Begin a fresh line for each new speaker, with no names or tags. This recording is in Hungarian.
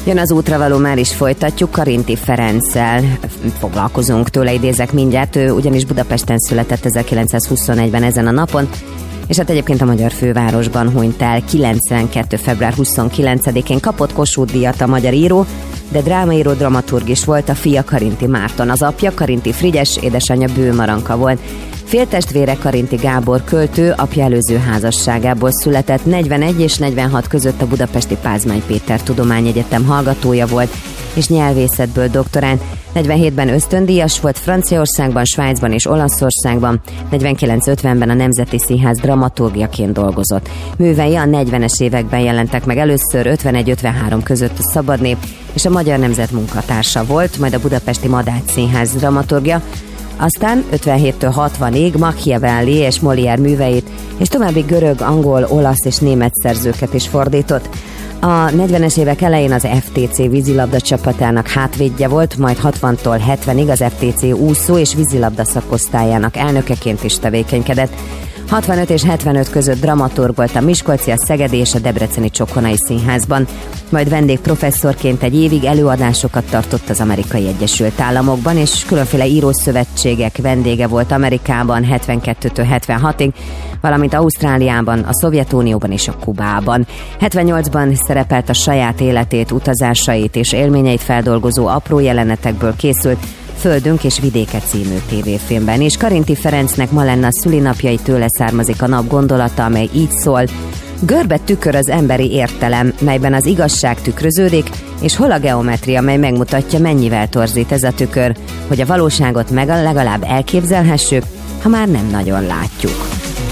Jön az útravaló, már is folytatjuk. Karinti Ferenccel foglalkozunk, tőle idézek mindjárt. Ő ugyanis Budapesten született 1921-ben ezen a napon, és hát egyébként a magyar fővárosban hunyt el 92. február 29-én. Kapott Kossuth-díjat a magyar író, de drámaíró, dramaturg is volt. A fia Karinti Márton, az apja Karinti Frigyes, édesanyja Bő Maranka volt. Féltestvére Karinti Gábor költő, apja előző házasságából született. 41 és 46 között a budapesti Pázmány Péter Tudományegyetem hallgatója volt, és nyelvészetből doktorált. 47-ben ösztöndíjas volt Franciaországban, Svájcban és Olaszországban. 49-50-ben a Nemzeti Színház dramaturgjaként dolgozott. Művei a 40-es években jelentek meg először, 51-53 között a Szabadnép és a Magyar Nemzet munkatársa volt, majd a Budapesti Madách Színház dramaturgja. Aztán 57-től 60-ig Machiavelli és Molière műveit, és további görög, angol, olasz és német szerzőket is fordított. A 40-es évek elején az FTC vízilabda csapatának hátvédje volt, majd 60-tól 70-ig az FTC úszó és vízilabda szakosztályának elnökeként is tevékenykedett. 65 és 75 között dramaturg volt a miskolci, a szegedi és a debreceni Csokonai Színházban, majd vendégprofesszorként egy évig előadásokat tartott az Amerikai Egyesült Államokban, és különféle írószövetségek vendége volt Amerikában 72-től 76-ig, valamint Ausztráliában, a Szovjetunióban és a Kubában. 78-ban szerepelt a saját életét, utazásait és élményeit feldolgozó Apró jelenetekből készült Földünk és vidéke című tévéfilmben, és Karinti Ferencnek ma lenne a szülinapjai, tőle származik a nap gondolata, amely így szól: görbe tükör az emberi értelem, melyben az igazság tükröződik, és hol a geometria, mely megmutatja, mennyivel torzít ez a tükör, hogy a valóságot legalább elképzelhessük, ha már nem nagyon látjuk.